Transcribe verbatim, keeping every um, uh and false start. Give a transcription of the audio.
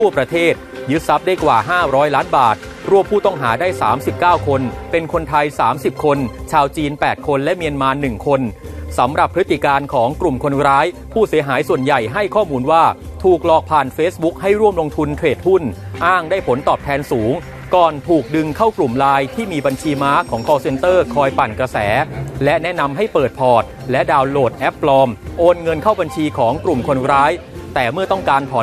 ทั่วประเทศยึดทรัพย์ได้กว่าห้าร้อยล้านบาทรวบผู้ต้องหาได้สามสิบเก้าคนเป็นคนไทยสามสิบคนชาวจีนแปดคนและเมียนมาหนึ่งคนสำหรับพฤติการของกลุ่มคนร้ายผู้เสียหายส่วนใหญ่ให้ข้อมูลว่าถูกหลอกผ่าน Facebook ให้ร่วมลงทุนเทรดหุ้นอ้างได้ผลตอบแทนสูงก่อนถูกดึงเข้ากลุ่มไลน์ที่มีบัญชีม้าของ call center คอยปั่นกระแสและแนะนำให้เปิดพอร์ตและดาวน์โหลดแอปปลอมโอนเงินเข้าบัญชีของกลุ่มคนร้ายแต่เมื่อต้องการถอน